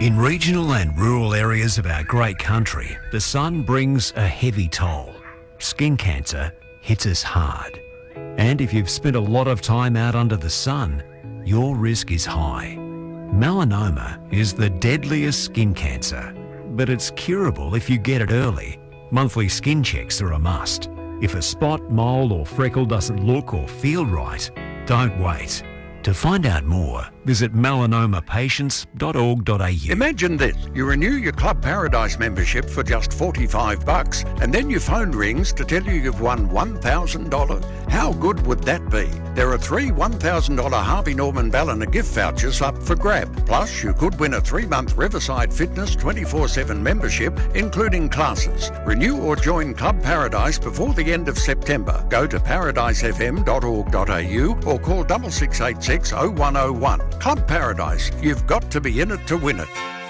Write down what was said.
In regional and rural areas of our great country, the sun brings a heavy toll. Skin cancer hits us hard. And if you've spent a lot of time out under the sun, your risk is high. Melanoma is the deadliest skin cancer, but it's curable if you get it early. Monthly skin checks are a must. If a spot, mole or freckle doesn't look or feel right, don't wait. To find out more, visit melanomapatients.org.au. Imagine this. You renew your Club Paradise membership for just $45 and then your phone rings to tell you you've won $1,000. How good would that be? There are 3 $1,000 Harvey Norman Ballina gift vouchers up for grab. Plus, you could win a 3-month Riverside Fitness 24/7 membership, including classes. Renew or join Club Paradise before the end of September. Go to paradisefm.org.au or call 6686 0101. Club Paradise. You've got to be in it to win it.